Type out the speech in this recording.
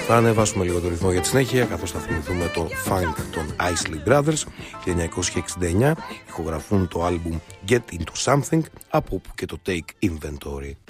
Θα ανεβάσουμε λίγο το ρυθμό για τη συνέχεια, καθώς θα θυμηθούμε το funk των Isley Brothers. 1969 ηχογραφούν το άλμπουμ Get Into Something, από όπου και το Take Inventory.